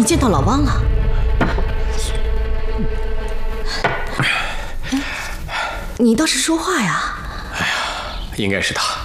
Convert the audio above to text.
你见到老汪了？你倒是说话呀！ 应该是他。